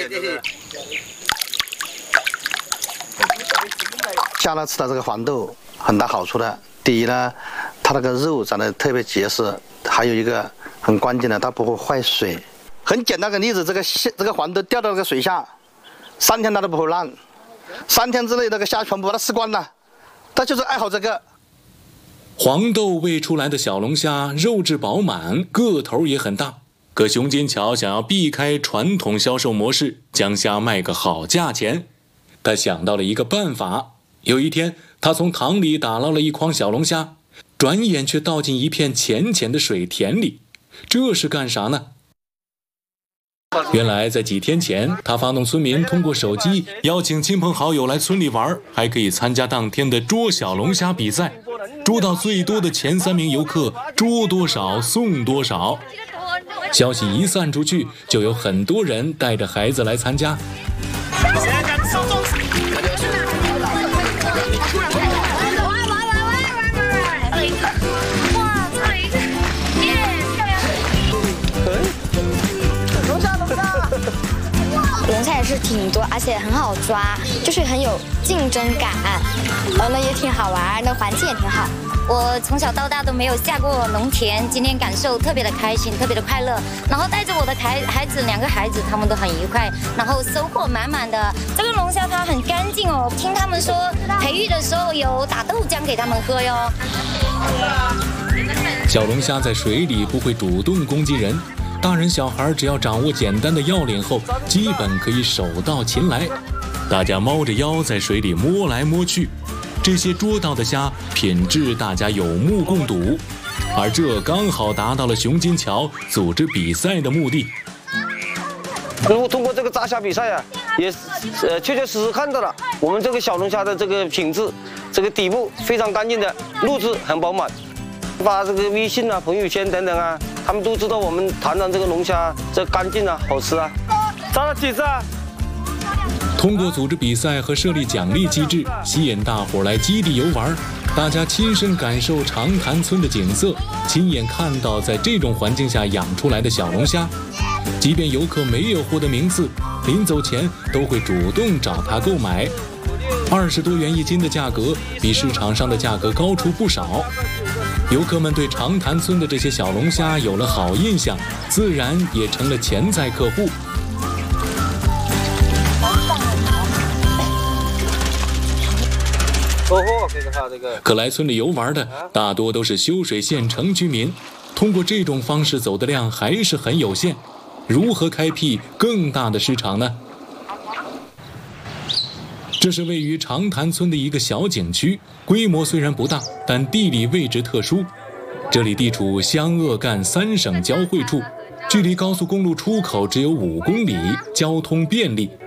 虾呢吃的这个黄豆很大好处的。第一呢，它那个肉长得特别结实，还有一个很关键的，它不会坏水。很简单的例子，这个黄豆掉到那个水下，3天它都不会烂，3天之内那个虾全部把它吃光了。它就是爱好这个。 黄豆喂出来的小龙虾肉质饱满，个头也很大。可熊金桥想要避开传统销售模式，将虾卖个好价钱。他想到了一个办法。有一天，他从塘里打捞了一筐小龙虾，转眼却倒进一片浅浅的水田里。这是干啥呢？原来在几天前，他发动村民通过手机邀请亲朋好友来村里玩，还可以参加当天的捉小龙虾比赛。捉到最多的前3名游客，捉多少送多少。消息一散出去，就有很多人带着孩子来参加。 龙虾也是挺多，而且很好抓，就是很有竞争感，那也挺好玩，那环境也挺好。我从小到大都没有下过农田，今天感受特别的开心，特别的快乐。然后带着我的孩子，2个孩子，他们都很愉快，然后收获满满的。这个龙虾它很干净哦，听他们说培育的时候有打豆浆给他们喝哟。 小龙虾在水里不会主动攻击人。大人小孩只要掌握简单的要领后，基本可以手到擒来。大家猫着腰在水里摸来摸去，这些捉到的虾品质大家有目共睹，而这刚好达到了熊金桥组织比赛的目的。 如果通过这个抓虾比赛啊，也确确实实看到了我们这个小龙虾的这个品质，这个底部非常干净的，肉质很饱满。发这个微信啊、朋友圈等等啊，他们都知道我们谈这个龙虾这干净啊、好吃啊。抓了几只啊？ 通过组织比赛和设立奖励机制，吸引大伙来基地游玩，大家亲身感受长潭村的景色，亲眼看到在这种环境下养出来的小龙虾。即便游客没有获得名次，临走前都会主动找他购买。20多元1斤的价格，比市场上的价格高出不少。游客们对长潭村的这些小龙虾有了好印象，自然也成了潜在客户。可来村里游玩的大多都是修水县城居民，通过这种方式走的量还是很有限。如何开辟更大的市场呢？这是位于长潭村的一个小景区，规模虽然不大，但地理位置特殊。这里地处湘鄂赣3省交汇处，距离高速公路出口只有5公里，交通便利。